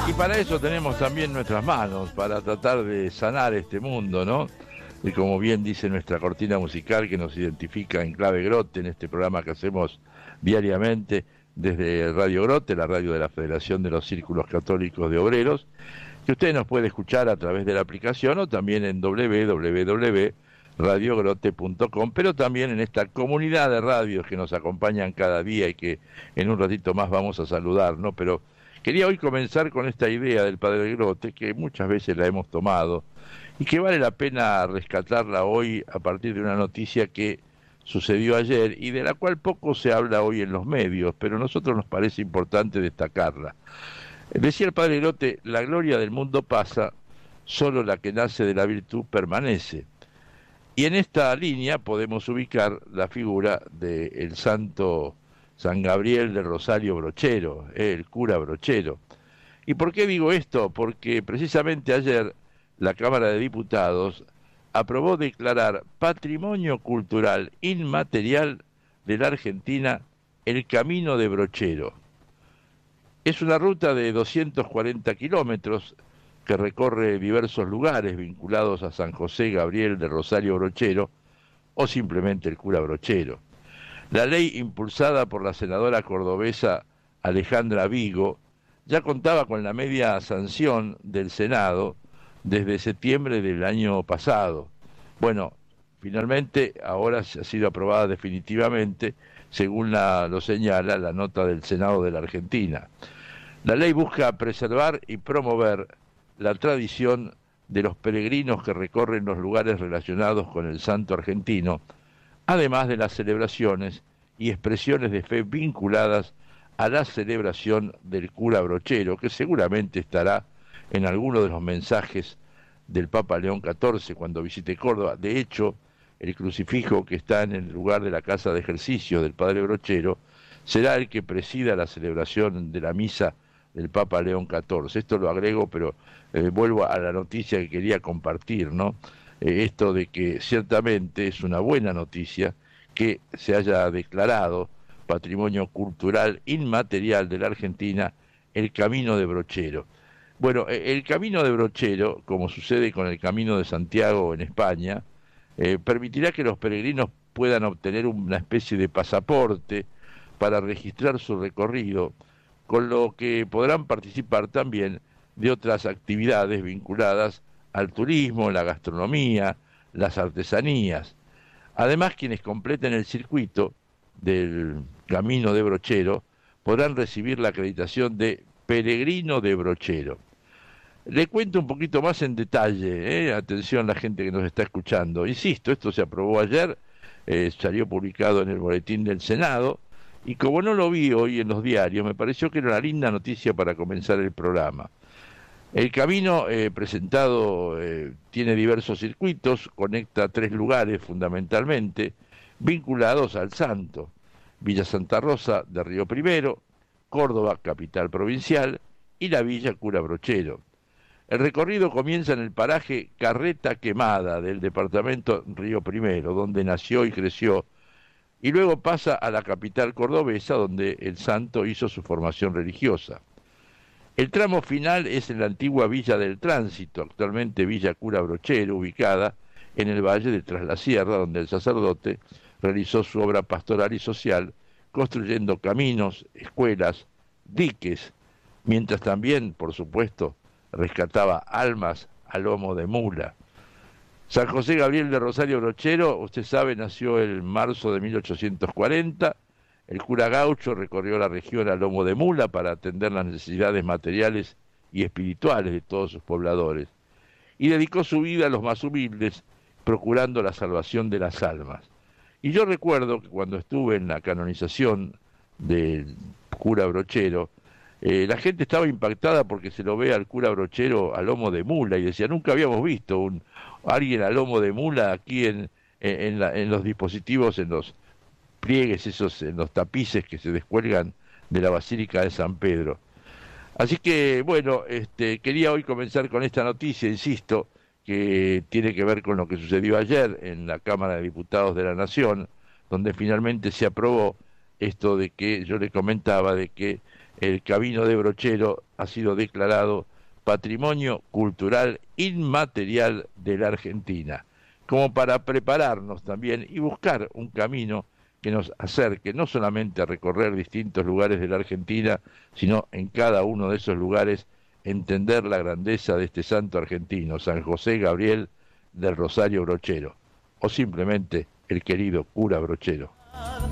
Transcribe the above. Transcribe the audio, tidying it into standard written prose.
Y para eso tenemos también nuestras manos, para tratar de sanar este mundo, ¿no? Y como bien dice nuestra cortina musical que nos identifica en Clave Grote, en este programa que hacemos diariamente desde Radio Grote, la radio de la Federación de los Círculos Católicos de Obreros, que usted nos puede escuchar a través de la aplicación o también en www.radiogrote.com, pero también en esta comunidad de radios que nos acompañan cada día y que en un ratito más vamos a saludar, ¿no? Pero quería hoy comenzar con esta idea del Padre Grote, que muchas veces la hemos tomado y que vale la pena rescatarla hoy a partir de una noticia que sucedió ayer y de la cual poco se habla hoy en los medios, pero a nosotros nos parece importante destacarla. Decía el Padre Grote, la gloria del mundo pasa, solo la que nace de la virtud permanece. Y en esta línea podemos ubicar la figura del santo San Gabriel del Rosario Brochero, el cura Brochero. ¿Y por qué digo esto? Porque precisamente ayer la Cámara de Diputados aprobó declarar Patrimonio Cultural Inmaterial de la Argentina el Camino de Brochero. Es una ruta de 240 kilómetros que recorre diversos lugares vinculados a San José Gabriel de Rosario Brochero o simplemente el cura Brochero. La ley impulsada por la senadora cordobesa Alejandra Vigo ya contaba con la media sanción del Senado desde septiembre del año pasado. Bueno, finalmente ahora ha sido aprobada definitivamente, según lo señala la nota del Senado de la Argentina. La ley busca preservar y promover la tradición de los peregrinos que recorren los lugares relacionados con el santo argentino, además de las celebraciones y expresiones de fe vinculadas a la celebración del cura Brochero, que seguramente estará en alguno de los mensajes del Papa León XIV cuando visite Córdoba. De hecho, el crucifijo que está en el lugar de la casa de ejercicio del Padre Brochero será el que presida la celebración de la misa del Papa León XIV. Esto lo agrego, pero vuelvo a la noticia que quería compartir, ¿no? Esto de que ciertamente es una buena noticia que se haya declarado Patrimonio Cultural Inmaterial de la Argentina el Camino de Brochero. Bueno, el Camino de Brochero, como sucede con el Camino de Santiago en España, permitirá que los peregrinos puedan obtener una especie de pasaporte para registrar su recorrido, con lo que podrán participar también de otras actividades vinculadas al turismo, la gastronomía, las artesanías. Además, quienes completen el circuito del Camino de Brochero podrán recibir la acreditación de peregrino de Brochero. Le cuento un poquito más en detalle, atención la gente que nos está escuchando. Insisto, esto se aprobó ayer, salió publicado en el boletín del Senado, y como no lo vi hoy en los diarios, me pareció que era una linda noticia para comenzar el programa. El camino presentado tiene diversos circuitos, conecta 3 lugares fundamentalmente, vinculados al santo: Villa Santa Rosa de Río Primero, Córdoba, capital provincial, y la Villa Cura Brochero. El recorrido comienza en el paraje Carreta Quemada del departamento Río Primero, donde nació y creció, y luego pasa a la capital cordobesa, donde el santo hizo su formación religiosa. El tramo final es en la antigua Villa del Tránsito, actualmente Villa Cura Brochero, ubicada en el valle de Tras la Sierra, donde el sacerdote realizó su obra pastoral y social, construyendo caminos, escuelas, diques, mientras también, por supuesto, rescataba almas a lomo de mula. San José Gabriel de Rosario Brochero, usted sabe, nació en marzo de 1840. El cura gaucho recorrió la región a lomo de mula para atender las necesidades materiales y espirituales de todos sus pobladores, y dedicó su vida a los más humildes, procurando la salvación de las almas. Y yo recuerdo que cuando estuve en la canonización del cura Brochero, la gente estaba impactada porque se lo ve al cura Brochero a lomo de mula, y decía, nunca habíamos visto alguien a lomo de mula aquí en los dispositivos, en los pliegues esos, en los tapices que se descuelgan de la Basílica de San Pedro. Así que, bueno, quería hoy comenzar con esta noticia, insisto, que tiene que ver con lo que sucedió ayer en la Cámara de Diputados de la Nación, donde finalmente se aprobó esto de que yo le comentaba, de que el Camino de Brochero ha sido declarado Patrimonio Cultural Inmaterial de la Argentina, como para prepararnos también y buscar un camino que nos acerque no solamente a recorrer distintos lugares de la Argentina, sino en cada uno de esos lugares entender la grandeza de este santo argentino, San José Gabriel del Rosario Brochero, o simplemente el querido cura Brochero.